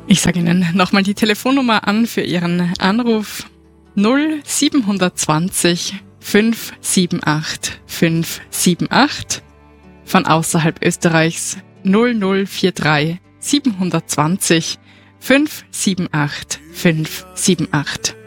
Ich sage Ihnen nochmal die Telefonnummer an für Ihren Anruf. 0720 578 578. Von außerhalb Österreichs 0043 720 578 578.